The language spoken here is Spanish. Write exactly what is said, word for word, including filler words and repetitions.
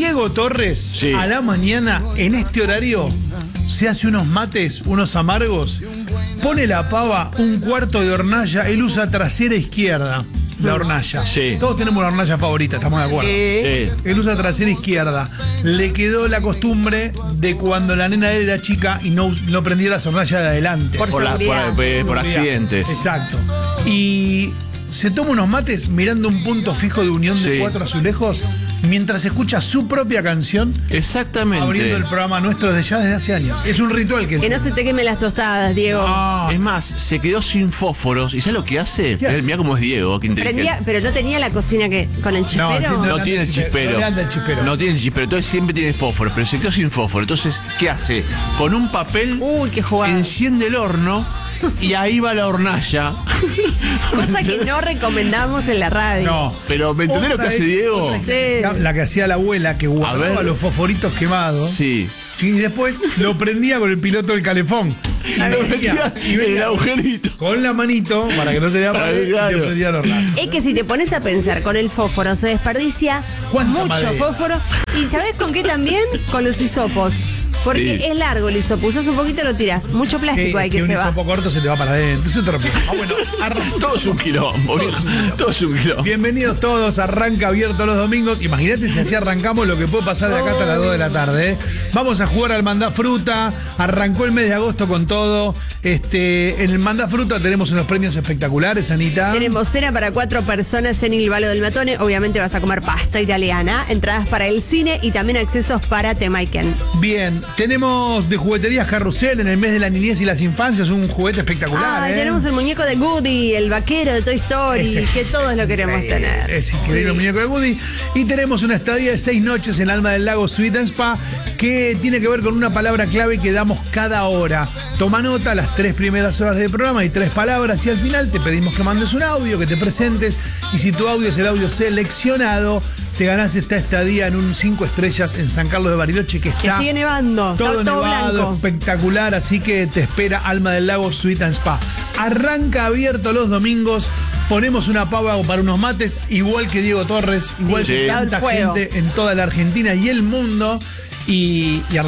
Diego Torres, Sí. a la mañana, en este horario, se hace unos mates, unos amargos, pone la pava un cuarto de hornalla, él usa trasera izquierda, la hornalla. Sí. Todos tenemos una hornalla favorita, estamos de acuerdo. Eh, Sí. Él usa trasera izquierda. Le quedó la costumbre de cuando la nena de él era chica y no, no prendía las hornallas de adelante. Por Por, la- por- seguridad. por- por Seguridad. accidentes. Exacto. Y se toma unos mates mirando un punto fijo de unión de Sí. cuatro azulejos mientras escucha su propia canción Exactamente. abriendo el programa nuestro desde ya desde hace años. Es un ritual que... que no se te quemen las tostadas, Diego. Ah, Es más, se quedó sin fósforos. ¿Y sabes lo que hace? ¿Qué hace? Mira cómo es Diego, qué inteligente. Prendía, pero no tenía la cocina que con el chispero. entiendo. No tiene el chispero. No le anda el chispero. No tiene el chispero. Entonces siempre tiene fósforo, pero se quedó sin fósforo. Entonces, ¿qué hace? Con un papel Uy, qué jugada. enciende el horno y ahí va la hornalla. Cosa que no recomendamos en la radio. no. Pero ¿me entendés lo que Otra hace es- Diego? otra es Sí. La, la que hacía la abuela, que guardaba ver. los fosforitos quemados. Sí. Y después lo prendía con el piloto del calefón. Y Lo venía- metía y en venía el agujerito. con la manito, para que no se vea Para para ver, y claro. te prendía la hornalla. Es que si te pones a pensar, con el fósforo se desperdicia ¿Cuánta mucho madera? fósforo. ¿Y sabes con qué también? Con los hisopos. Porque Sí. es largo el hisopo, usas un poquito lo tiras. Mucho plástico hay que, un se va. hisopo corto se te va para adentro. Es otro pie. Ah, bueno, arran- Todo es un quilombo, viejo. Todo es un quilombo. Bienvenidos todos, arranca abierto los domingos. Imagínate si así arrancamos lo que puede pasar de acá hasta las dos de la tarde. ¿eh? Vamos a jugar al Mandá Fruta. Arrancó el mes de agosto con todo. Este, en el Mandá Fruta tenemos unos premios espectaculares, Anita. Tenemos cena para cuatro personas en Il Valo del Matone. Obviamente vas a comer pasta italiana, entradas para el cine y también accesos para Temaiken. Bien, tenemos de jugueterías Carrusel en el mes de la niñez y las infancias, un juguete espectacular. Ah, y ¿eh? tenemos el muñeco de Goody, el vaquero de Toy Story, Ese- que todos lo queremos increíble, tener. Es increíble Sí. el muñeco de Woody. Y tenemos una estadía de seis noches en Alma del Lago Sweet and Spa que tiene que ver con una palabra clave que damos cada hora. Toma nota, las tres primeras horas del programa hay tres palabras y al final te pedimos que mandes un audio, que te presentes y si tu audio es el audio seleccionado, te ganás esta estadía en un cinco estrellas en San Carlos de Bariloche que Que está sigue nevando, todo, está todo nevado, blanco. espectacular, así que te espera Alma del Lago Sweet and Spa. Arranca abierto los domingos. Ponemos una pava para unos mates, igual que Diego Torres, Sí, igual que sí. tanta Al fuego. gente en toda la Argentina y el mundo. Y, y